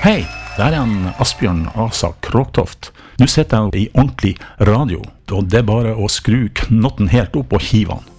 Hei, der han Asbjørn Asa Kråktoft. Nå sitter jeg i ordentlig radio, og det bare å skru knotten helt opp og hive han.